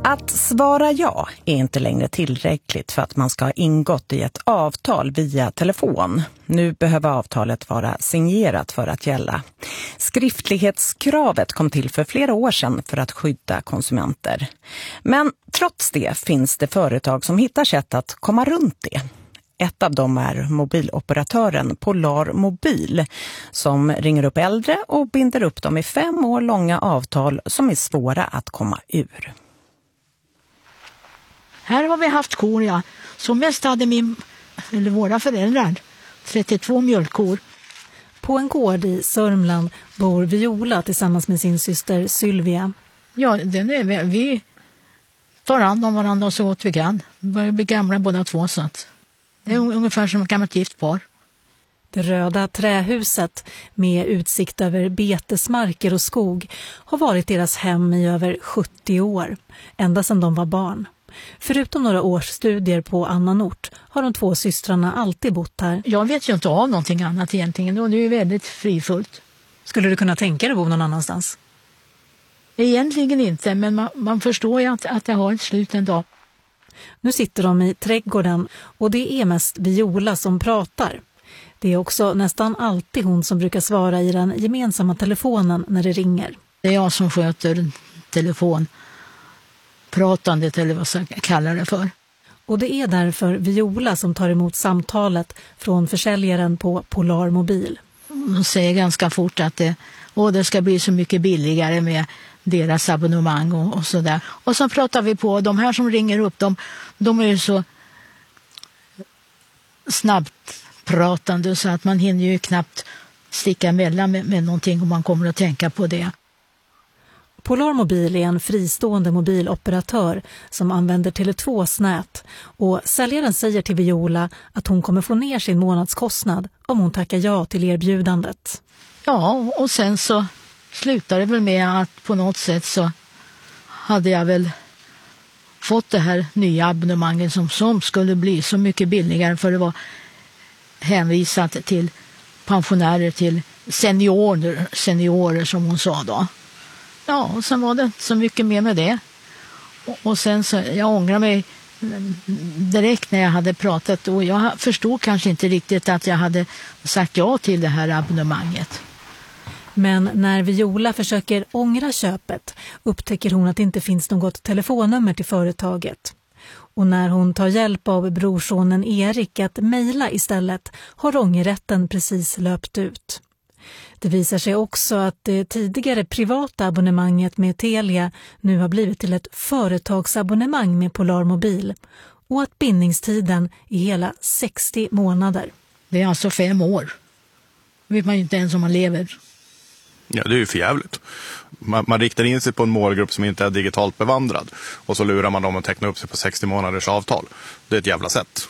Att svara ja är inte längre tillräckligt för att man ska ha ingått i ett avtal via telefon. Nu behöver avtalet vara signerat för att gälla. Skriftlighetskravet kom till för flera år sedan för att skydda konsumenter. Men trots det finns det företag som hittar sätt att komma runt det. Ett av dem är mobiloperatören Polar Mobil som ringer upp äldre och binder upp dem i 5 år långa avtal som är svåra att komma ur. Här har vi haft kor, ja. Som mest hade våra föräldrar 32 mjölkkor. På en gård i Sörmland bor Viola tillsammans med sin syster Sylvia. Ja, vi tar hand om varandra så gott vi kan. Vi börjar bli gamla båda två, så att det är ungefär som ett gammalt gift par. Det röda trähuset med utsikt över betesmarker och skog har varit deras hem i över 70 år, ända sedan de var barn. Förutom några års studier på annan ort har de 2 systrarna alltid bott här. Jag vet ju inte av någonting annat egentligen, och det är ju väldigt frifullt. Skulle du kunna tänka dig att bo någon annanstans? Egentligen inte, men man förstår ju att det har ett slut en dag. Nu sitter de i trädgården och det är mest Viola som pratar. Det är också nästan alltid hon som brukar svara i den gemensamma telefonen när det ringer. Det är jag som sköter telefonpratandet, eller vad jag kallar det för. Och det är därför Viola som tar emot samtalet från försäljaren på Polar Mobil. De säger ganska fort att det ska bli så mycket billigare med deras abonnemang och sådär. Och så pratar vi på, de här som ringer upp, de är ju så snabbt pratande så att man hinner ju knappt sticka emellan med någonting om man kommer att tänka på det. Polar Mobil är en fristående mobiloperatör som använder Tele2s nät, och säljaren säger till Viola att hon kommer få ner sin månadskostnad om hon tackar ja till erbjudandet. Ja, och sen så slutar det väl med att på något sätt så hade jag väl fått det här nya abonnemanget som skulle bli så mycket billigare, för det var hänvisat till pensionärer, till seniorer som hon sa då. Ja, och sen var det så mycket mer med det. Och sen så, jag ångrar mig direkt när jag hade pratat, och jag förstod kanske inte riktigt att jag hade sagt ja till det här abonnemanget. Men när Viola försöker ångra köpet upptäcker hon att det inte finns något telefonnummer till företaget. Och när hon tar hjälp av brorsonen Erik att mejla istället har ångerrätten precis löpt ut. Det visar sig också att det tidigare privata abonnemanget med Telia nu har blivit till ett företagsabonnemang med Polar Mobil, och att bindningstiden är hela 60 månader. Det är alltså 5 år. Det vet man ju inte ens om man lever. Ja, det är ju förjävligt. Man riktar in sig på en målgrupp som inte är digitalt bevandrad, och så lurar man dem att teckna upp sig på 60 månaders avtal. Det är ett jävla sätt.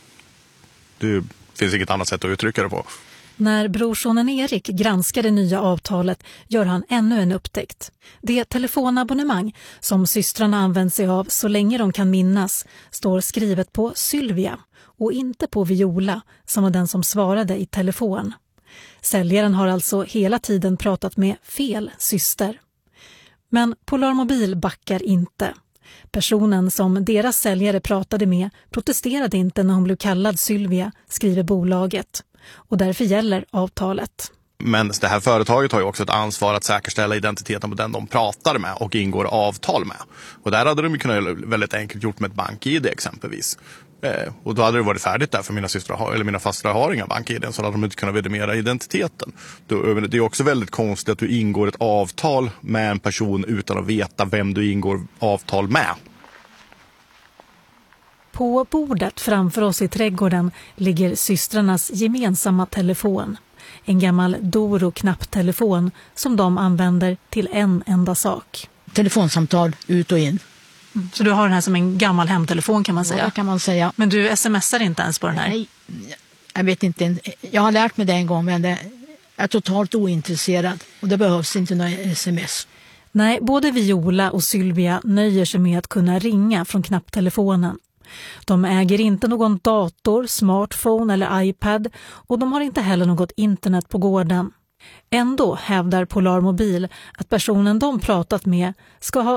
Det finns inget annat sätt att uttrycka det på. När brorsonen Erik granskar det nya avtalet gör han ännu en upptäckt. Det telefonabonnemang som systrarna använder sig av så länge de kan minnas står skrivet på Sylvia och inte på Viola, som var den som svarade i telefon. Säljaren har alltså hela tiden pratat med fel syster. Men Polar Mobil backar inte. Personen som deras säljare pratade med protesterade inte när hon blev kallad Sylvia, skriver bolaget. Och därför gäller avtalet. Men det här företaget har ju också ett ansvar att säkerställa identiteten på den de pratar med och ingår avtal med. Och där hade de ju kunnat väldigt enkelt gjort med ett bank-ID exempelvis. Och då hade det varit färdigt där, för mina fastrar har inga bank-ID, så hade de inte kunnat vidimera identiteten. Det är också väldigt konstigt att du ingår ett avtal med en person utan att veta vem du ingår avtal med. På bordet framför oss i trädgården ligger systrarnas gemensamma telefon. En gammal Doro-knapptelefon som de använder till en enda sak. Telefonsamtal ut och in. Så du har den här som en gammal hemtelefon, kan man säga? Ja, kan man säga. Men du smsar inte ens på den här? Nej, jag vet inte. Jag har lärt mig det en gång, men jag är totalt ointresserad. Och det behövs inte några sms. Nej, både Viola och Sylvia nöjer sig med att kunna ringa från knapptelefonen. De äger inte någon dator, smartphone eller iPad, och de har inte heller något internet på gården. Ändå hävdar Polar Mobil att personen de pratat med ska ha